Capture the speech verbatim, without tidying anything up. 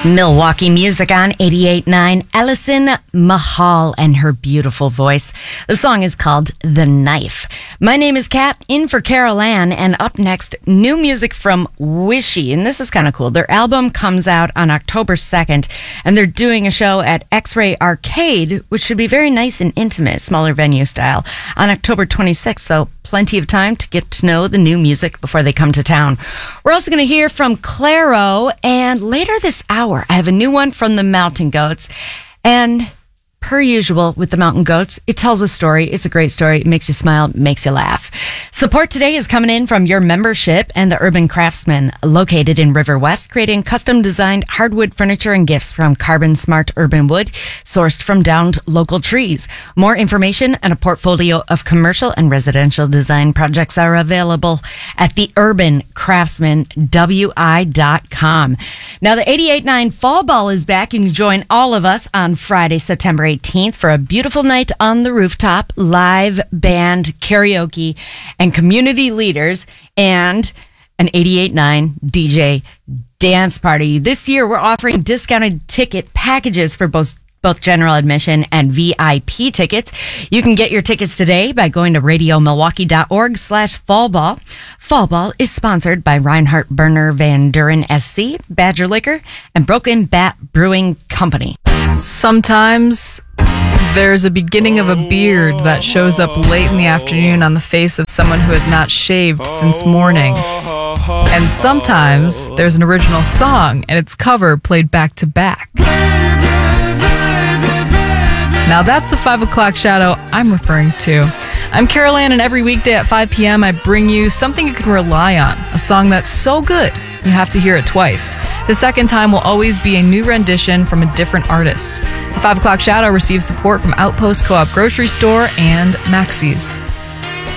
Milwaukee music on eighty-eight point nine. Ellison Mahal and her beautiful voice. The song is called The Knife. My name is Kat, in for Carol Ann, and up next, new music from Wishy. And this is kind of cool. Their album comes out on October second, and they're doing a show at X-Ray Arcade, which should be very nice and intimate, smaller venue style, on October twenty-sixth. So plenty of time to get to know the new music before they come to town. We're also going to hear from Clairo, and later this hour, I have a new one from the Mountain Goats. And per usual with the Mountain Goats, it tells a story. It's a great story. It makes you smile, makes you laugh. Support today is coming in from your membership and the Urban Craftsman, located in River West, creating custom designed hardwood furniture and gifts from carbon smart urban wood, sourced from downed local trees. More information and a portfolio of commercial and residential design projects are available at the urban craftsman w i dot com. Now, the eighty-eight point nine Fall Ball is back. You can join all of us on Friday, September eighteenth for a beautiful night on the rooftop, live band, karaoke, and community leaders, and an eighty-eight point nine D J dance party. This year, we're offering discounted ticket packages for both both general admission and V I P tickets. You can get your tickets today by going to radio milwaukee dot org slash fallball. Fallball is sponsored by Reinhardt Burner Van Duren S C, Badger Liquor, and Broken Bat Brewing Company. Sometimes there's a beginning of a beard that shows up late in the afternoon on the face of someone who has not shaved since morning. And sometimes there's an original song and its cover played back to back. Now that's the five o'clock shadow I'm referring to. I'm Carol Ann, and every weekday at five p.m. I bring you something you can rely on, a song that's so good you have to hear it twice. The second time will always be a new rendition from a different artist. The five o'clock shadow receives support from Outpost Co-op Grocery Store and Maxey's.